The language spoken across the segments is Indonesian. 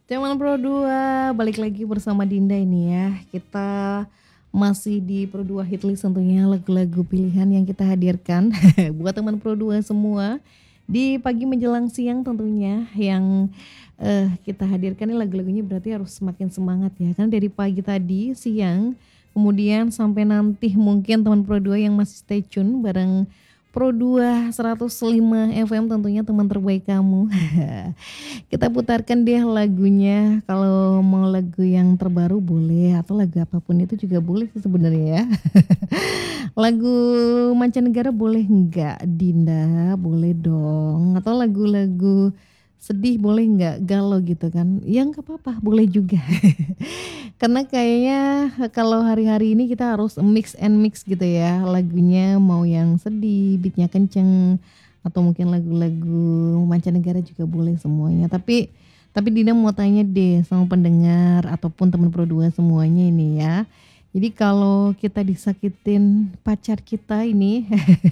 Zaman Pro 2 balik lagi bersama Dinda ini ya. Kita masih di Pro 2 Hitlist tentunya lagu-lagu pilihan yang kita hadirkan buat teman Pro 2 semua di pagi menjelang siang tentunya yang kita hadirkan ini lagu-lagunya berarti harus semakin semangat ya. Kan dari pagi tadi, siang, kemudian sampai nanti mungkin teman Pro 2 yang masih stay tune bareng Pro 2 105 FM tentunya teman terbaik kamu. Kita putarkan deh lagunya, kalau mau lagu yang terbaru boleh atau lagu apapun itu juga boleh sih sebenarnya ya. Lagu mancanegara boleh nggak Dinda? Boleh dong. Atau lagu-lagu sedih boleh nggak? Galau gitu kan? Ya nggak apa-apa, boleh juga. Karena kayaknya kalau hari-hari ini kita harus mix and mix gitu ya. Lagunya mau yang sedih, beatnya kenceng, atau mungkin lagu-lagu mancanegara juga boleh semuanya. Tapi Dina mau tanya deh sama pendengar ataupun teman Pro 2 semuanya ini ya. Jadi kalau kita disakitin pacar kita ini,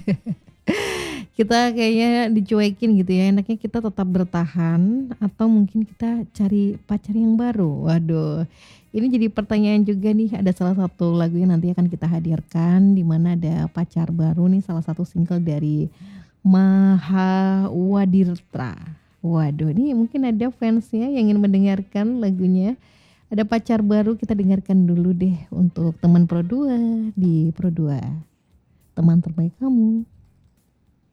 kita kayaknya dicuekin gitu ya. Enaknya kita tetap bertahan atau mungkin kita cari pacar yang baru. Waduh. Ini jadi pertanyaan juga nih, ada salah satu lagu yang nanti akan kita hadirkan di mana ada pacar baru nih, salah satu single dari Maha Wadirtra. Waduh, ini mungkin ada fansnya yang ingin mendengarkan lagunya. Ada pacar baru, kita dengarkan dulu deh untuk teman Pro 2 di Pro 2. Teman terbaik kamu.